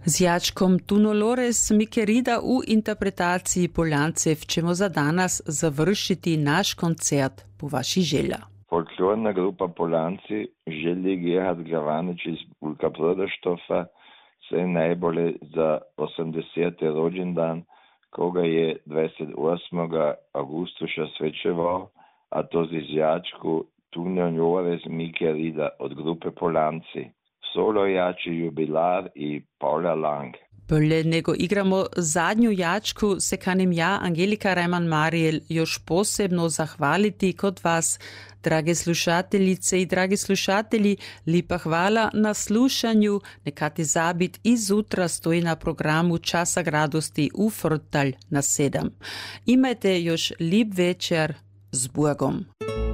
Z Jačkom Tunolores Mikerida u interpretaciji Poljancev ćemo za danas završiti naš koncert po vaši želja. Folklorna grupa Poljanci želi Gerhard Gravanič iz Bulka Prodaštofa se najbolje za 80. rođendan, koga je 28. augustuša svečevao, a to z Jačku Tunolores Mikerida od grupe Poljanci. Solo jači jubilar i Paula Lang. Prije nego igramo zadnju jačku, se kanim ja, Angelika Reimann-Mariel, još posebno zahvaliti kod vas, drage slušateljice i dragi slušatelji. Lipa hvala na slušanju. Nekati zabit i zutra stoji na programu Časak radosti u Frtalj na 7. Imajte još lip večer s Bogom.